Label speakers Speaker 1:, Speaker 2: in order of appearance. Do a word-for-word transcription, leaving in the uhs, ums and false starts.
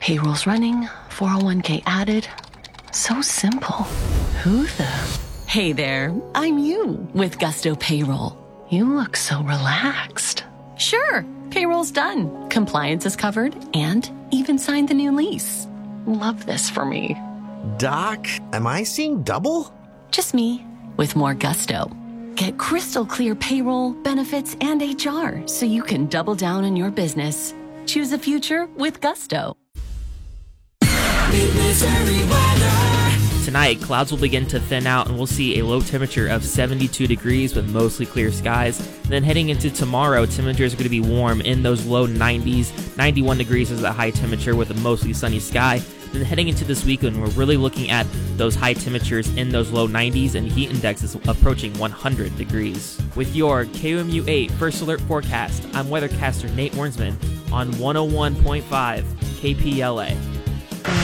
Speaker 1: Payroll's running, four oh one k added. So simple. Who the? Hey there, I'm you with Gusto Payroll. You look so relaxed. Sure, payroll's done, compliance is covered, and even signed the new lease. Love this for me.
Speaker 2: Doc, am I seeing double?
Speaker 1: Just me, with more gusto. Get crystal clear payroll, benefits, and H R so you can double down on your business. Choose a future with Gusto.
Speaker 3: Tonight, clouds will begin to thin out and we'll see a low temperature of seventy-two degrees with mostly clear skies. Then heading into tomorrow, temperatures are going to be warm in those low nineties. ninety-one degrees is the high temperature with a mostly sunny sky. Then heading into this weekend, we're really looking at those high temperatures in those low nineties and heat indexes approaching one hundred degrees. With your K O M U eight First Alert Forecast, I'm weathercaster Nate Warnsman on one oh one point five K P L A.